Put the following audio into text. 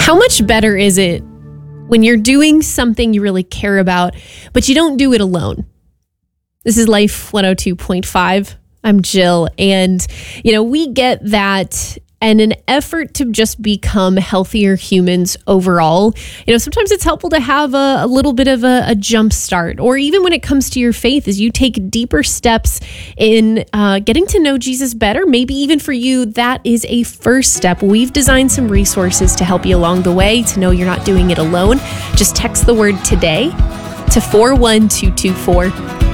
How much better is it when you're doing something you really care about, but you don't do it alone? This is Life 102.5. I'm Jill, and we get that. And an effort to just become healthier humans overall. Sometimes it's helpful to have a little bit of a jump start, or even when it comes to your faith, as you take deeper steps in getting to know Jesus better. Maybe even for you, that is a first step. We've designed some resources to help you along the way to know you're not doing it alone. Just text the word today to 41224.